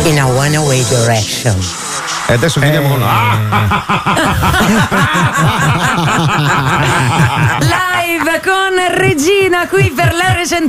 in a one-way direction. E adesso chiudiamo con live con Regina qui per la